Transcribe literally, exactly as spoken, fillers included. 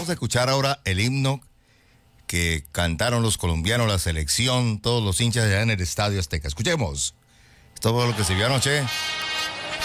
Vamos a escuchar ahora el himno que cantaron los colombianos, la selección, todos los hinchas allá en el Estadio Azteca. Escuchemos. Todo lo que se vio anoche